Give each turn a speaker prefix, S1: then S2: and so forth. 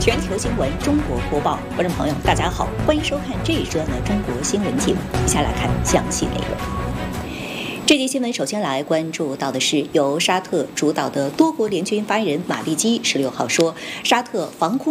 S1: 全球新闻中国播报，观众朋友大家好，欢迎收看这一周的中国新闻节目。以下来看详细内容。这节新闻首先来关注到的是由沙特主导的多国联军发言人马利基16号说，沙特防空